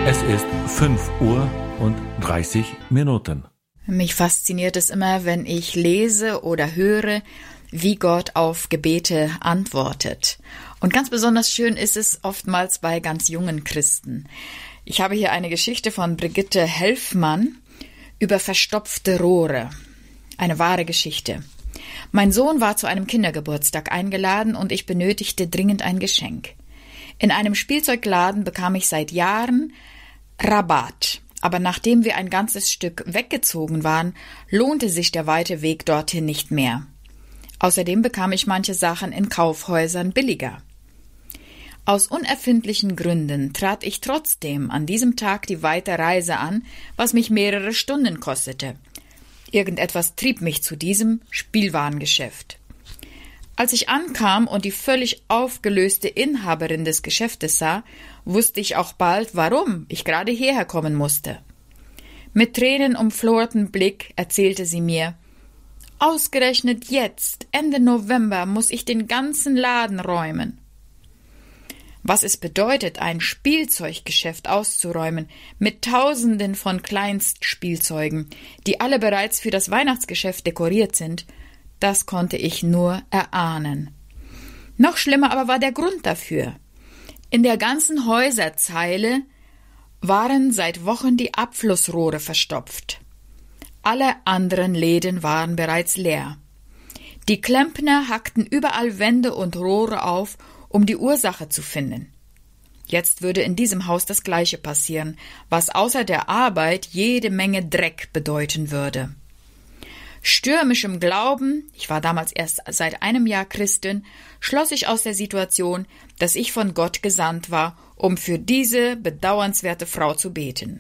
Es ist 5:30 Uhr. Mich fasziniert es immer, wenn ich lese oder höre, wie Gott auf Gebete antwortet. Und ganz besonders schön ist es oftmals bei ganz jungen Christen. Ich habe hier eine Geschichte von Brigitte Helfmann über verstopfte Rohre. Eine wahre Geschichte. Mein Sohn war zu einem Kindergeburtstag eingeladen und ich benötigte dringend ein Geschenk. In einem Spielzeugladen bekam ich seit Jahren Rabatt, aber nachdem wir ein ganzes Stück weggezogen waren, lohnte sich der weite Weg dorthin nicht mehr. Außerdem bekam ich manche Sachen in Kaufhäusern billiger. Aus unerfindlichen Gründen trat ich trotzdem an diesem Tag die weite Reise an, was mich mehrere Stunden kostete. Irgendetwas trieb mich zu diesem Spielwarengeschäft. Als ich ankam und die völlig aufgelöste Inhaberin des Geschäftes sah, wusste ich auch bald, warum ich gerade hierher kommen musste. Mit tränenumflortem Blick erzählte sie mir: Ausgerechnet jetzt, Ende November, muss ich den ganzen Laden räumen. Was es bedeutet, ein Spielzeuggeschäft auszuräumen mit Tausenden von Kleinstspielzeugen, die alle bereits für das Weihnachtsgeschäft dekoriert sind, das konnte ich nur erahnen. Noch schlimmer aber war der Grund dafür. In der ganzen Häuserzeile waren seit Wochen die Abflussrohre verstopft. Alle anderen Läden waren bereits leer. Die Klempner hackten überall Wände und Rohre auf, um die Ursache zu finden. Jetzt würde in diesem Haus das Gleiche passieren, was außer der Arbeit jede Menge Dreck bedeuten würde. Stürmischem Glauben, ich war damals erst seit einem Jahr Christin, schloss ich aus der Situation, dass ich von Gott gesandt war, um für diese bedauernswerte Frau zu beten.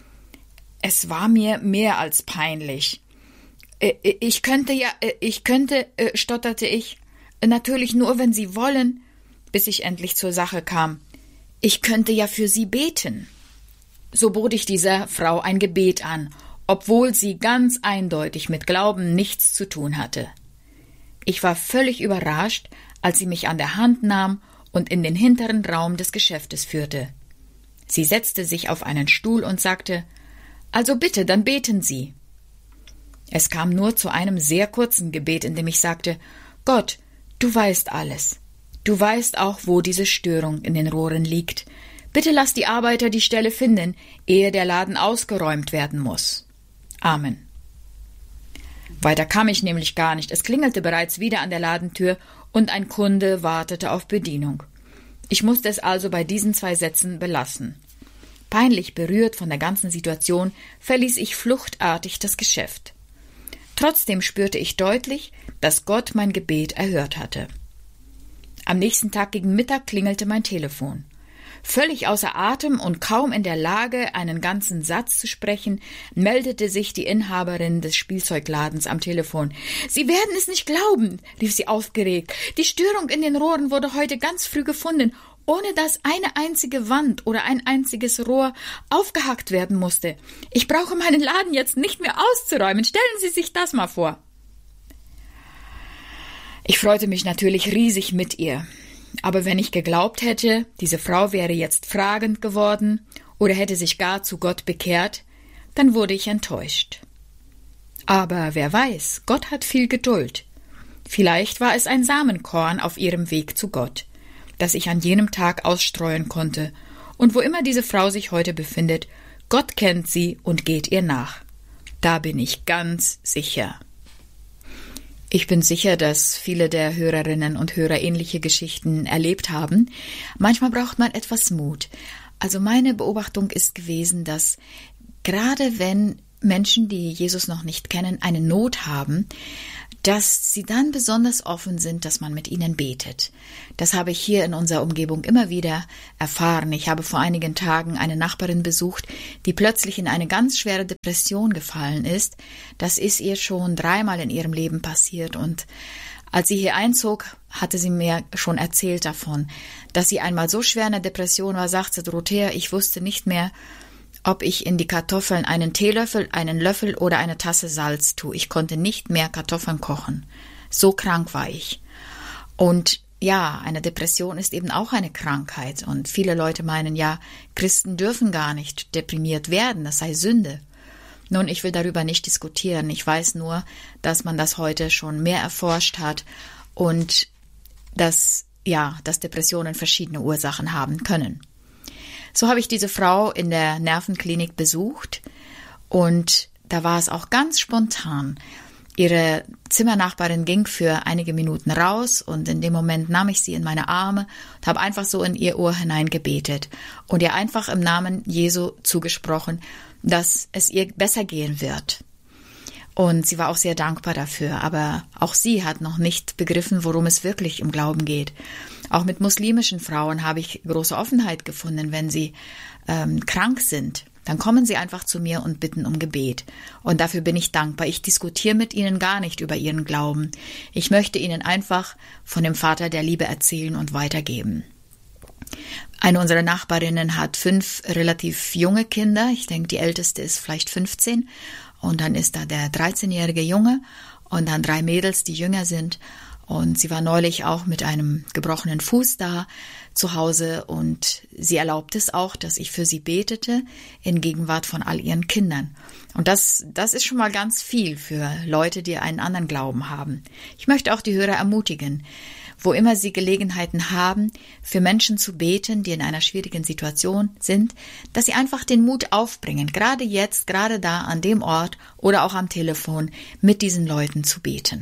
Es war mir mehr als peinlich. Ich könnte, stotterte ich, natürlich nur, wenn Sie wollen, bis ich endlich zur Sache kam. Ich könnte ja für Sie beten. So bot ich dieser Frau ein Gebet an, obwohl sie ganz eindeutig mit Glauben nichts zu tun hatte. Ich war völlig überrascht, als sie mich an der Hand nahm und in den hinteren Raum des Geschäftes führte. Sie setzte sich auf einen Stuhl und sagte: »Also bitte, dann beten Sie.« Es kam nur zu einem sehr kurzen Gebet, in dem ich sagte: »Gott, du weißt alles. Du weißt auch, wo diese Störung in den Rohren liegt. Bitte lass die Arbeiter die Stelle finden, ehe der Laden ausgeräumt werden muss. Amen.« Weiter kam ich nämlich gar nicht. Es klingelte bereits wieder an der Ladentür und ein Kunde wartete auf Bedienung. Ich musste es also bei diesen 2 Sätzen belassen. Peinlich berührt von der ganzen Situation verließ ich fluchtartig das Geschäft. Trotzdem spürte ich deutlich, dass Gott mein Gebet erhört hatte. Am nächsten Tag gegen Mittag klingelte mein Telefon. Völlig außer Atem und kaum in der Lage, einen ganzen Satz zu sprechen, meldete sich die Inhaberin des Spielzeugladens am Telefon. »Sie werden es nicht glauben«, rief sie aufgeregt. »Die Störung in den Rohren wurde heute ganz früh gefunden, ohne dass eine einzige Wand oder ein einziges Rohr aufgehackt werden musste. Ich brauche meinen Laden jetzt nicht mehr auszuräumen. Stellen Sie sich das mal vor.« Ich freute mich natürlich riesig mit ihr. Aber wenn ich geglaubt hätte, diese Frau wäre jetzt fragend geworden oder hätte sich gar zu Gott bekehrt, dann wurde ich enttäuscht. Aber wer weiß, Gott hat viel Geduld. Vielleicht war es ein Samenkorn auf ihrem Weg zu Gott, das ich an jenem Tag ausstreuen konnte, und wo immer diese Frau sich heute befindet, Gott kennt sie und geht ihr nach. Da bin ich ganz sicher. Ich bin sicher, dass viele der Hörerinnen und Hörer ähnliche Geschichten erlebt haben. Manchmal braucht man etwas Mut. Also meine Beobachtung ist gewesen, dass gerade wenn Menschen, die Jesus noch nicht kennen, eine Not haben, dass sie dann besonders offen sind, dass man mit ihnen betet. Das habe ich hier in unserer Umgebung immer wieder erfahren. Ich habe vor einigen Tagen eine Nachbarin besucht, die plötzlich in eine ganz schwere Depression gefallen ist. Das ist ihr schon 3-mal in ihrem Leben passiert, und als sie hier einzog, hatte sie mir schon erzählt davon, dass sie einmal so schwer in der Depression war, sagte: Dorothea, ich wusste nicht mehr, ob ich in die Kartoffeln einen Teelöffel, einen Löffel oder eine Tasse Salz tue. Ich konnte nicht mehr Kartoffeln kochen. So krank war ich. Und eine Depression ist eben auch eine Krankheit. Und viele Leute meinen, ja, Christen dürfen gar nicht deprimiert werden, das sei Sünde. Nun, ich will darüber nicht diskutieren. Ich weiß nur, dass man das heute schon mehr erforscht hat und dass Depressionen verschiedene Ursachen haben können. So habe ich diese Frau in der Nervenklinik besucht und da war es auch ganz spontan. Ihre Zimmernachbarin ging für einige Minuten raus und in dem Moment nahm ich sie in meine Arme und habe einfach so in ihr Ohr hinein gebetet und ihr einfach im Namen Jesu zugesprochen, dass es ihr besser gehen wird. Und sie war auch sehr dankbar dafür, aber auch sie hat noch nicht begriffen, worum es wirklich im Glauben geht. Auch mit muslimischen Frauen habe ich große Offenheit gefunden, wenn sie krank sind. Dann kommen sie einfach zu mir und bitten um Gebet. Und dafür bin ich dankbar. Ich diskutiere mit ihnen gar nicht über ihren Glauben. Ich möchte ihnen einfach von dem Vater der Liebe erzählen und weitergeben. Eine unserer Nachbarinnen hat 5 relativ junge Kinder. Ich denke, die älteste ist vielleicht 15. Und dann ist da der 13-jährige Junge und dann 3 Mädels, die jünger sind. Und sie war neulich auch mit einem gebrochenen Fuß da zu Hause und sie erlaubt es auch, dass ich für sie betete in Gegenwart von all ihren Kindern. Und das ist schon mal ganz viel für Leute, die einen anderen Glauben haben. Ich möchte auch die Hörer ermutigen, wo immer sie Gelegenheiten haben, für Menschen zu beten, die in einer schwierigen Situation sind, dass sie einfach den Mut aufbringen, gerade jetzt, gerade da an dem Ort oder auch am Telefon mit diesen Leuten zu beten.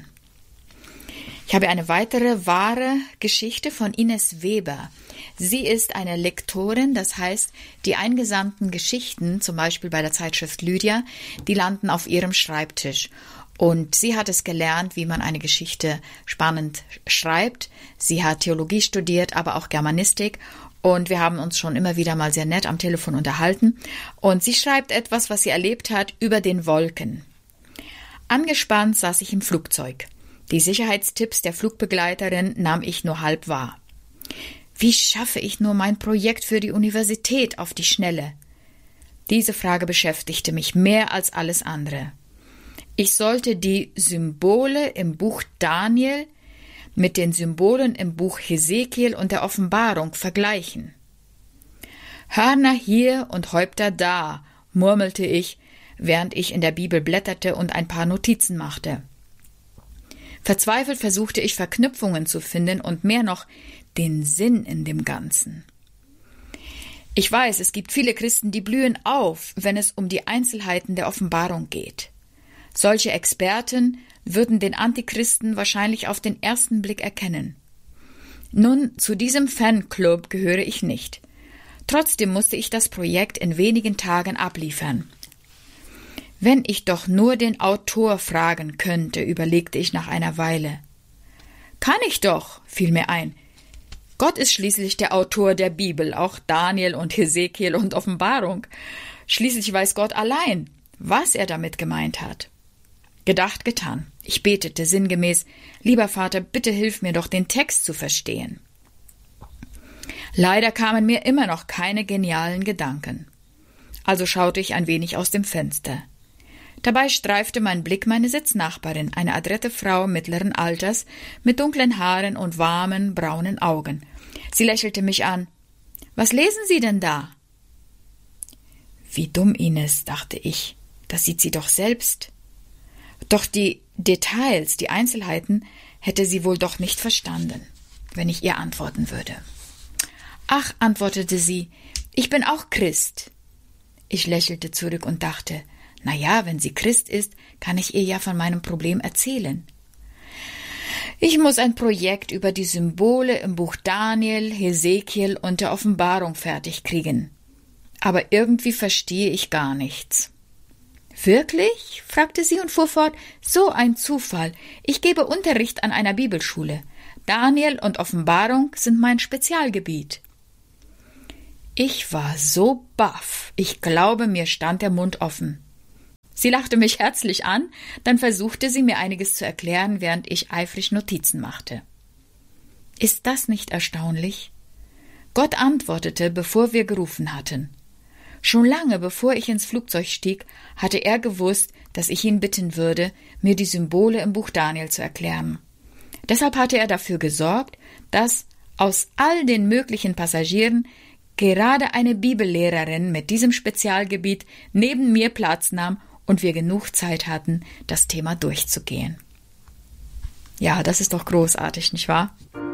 Ich habe eine weitere wahre Geschichte von Ines Weber. Sie ist eine Lektorin, das heißt, die eingesandten Geschichten, zum Beispiel bei der Zeitschrift Lydia, die landen auf ihrem Schreibtisch. Und sie hat es gelernt, wie man eine Geschichte spannend schreibt. Sie hat Theologie studiert, aber auch Germanistik. Und wir haben uns schon immer wieder mal sehr nett am Telefon unterhalten. Und sie schreibt etwas, was sie erlebt hat, über den Wolken. Angespannt saß ich im Flugzeug. Die Sicherheitstipps der Flugbegleiterin nahm ich nur halb wahr. Wie schaffe ich nur mein Projekt für die Universität auf die Schnelle? Diese Frage beschäftigte mich mehr als alles andere. Ich sollte die Symbole im Buch Daniel mit den Symbolen im Buch Hesekiel und der Offenbarung vergleichen. Hörner hier und Häupter da, murmelte ich, während ich in der Bibel blätterte und ein paar Notizen machte. Verzweifelt versuchte ich Verknüpfungen zu finden und mehr noch den Sinn in dem Ganzen. Ich weiß, es gibt viele Christen, die blühen auf, wenn es um die Einzelheiten der Offenbarung geht. Solche Experten würden den Antichristen wahrscheinlich auf den ersten Blick erkennen. Nun, zu diesem Fanclub gehöre ich nicht. Trotzdem musste ich das Projekt in wenigen Tagen abliefern. Wenn ich doch nur den Autor fragen könnte, überlegte ich nach einer Weile. Kann ich doch, fiel mir ein. Gott ist schließlich der Autor der Bibel, auch Daniel und Hesekiel und Offenbarung. Schließlich weiß Gott allein, was er damit gemeint hat. Gedacht, getan. Ich betete sinngemäß, lieber Vater, bitte hilf mir doch, den Text zu verstehen. Leider kamen mir immer noch keine genialen Gedanken. Also schaute ich ein wenig aus dem Fenster. Dabei streifte mein Blick meine Sitznachbarin, eine adrette Frau mittleren Alters, mit dunklen Haaren und warmen, braunen Augen. Sie lächelte mich an. »Was lesen Sie denn da?« »Wie dumm, Ines«, dachte ich. »Das sieht sie doch selbst.« Doch die Details, die Einzelheiten, hätte sie wohl doch nicht verstanden, wenn ich ihr antworten würde. »Ach«, antwortete sie, »ich bin auch Christ.« Ich lächelte zurück und dachte, na ja, wenn sie Christ ist, kann ich ihr ja von meinem Problem erzählen. Ich muss ein Projekt über die Symbole im Buch Daniel, Hesekiel und der Offenbarung fertig kriegen. Aber irgendwie verstehe ich gar nichts. »Wirklich?« fragte sie und fuhr fort. »So ein Zufall. Ich gebe Unterricht an einer Bibelschule. Daniel und Offenbarung sind mein Spezialgebiet.« Ich war so baff. Ich glaube, mir stand der Mund offen. Sie lachte mich herzlich an, dann versuchte sie mir einiges zu erklären, während ich eifrig Notizen machte. Ist das nicht erstaunlich? Gott antwortete, bevor wir gerufen hatten. Schon lange bevor ich ins Flugzeug stieg, hatte er gewusst, dass ich ihn bitten würde, mir die Symbole im Buch Daniel zu erklären. Deshalb hatte er dafür gesorgt, dass aus all den möglichen Passagieren gerade eine Bibellehrerin mit diesem Spezialgebiet neben mir Platz nahm und wir genug Zeit hatten, das Thema durchzugehen. Ja, das ist doch großartig, nicht wahr?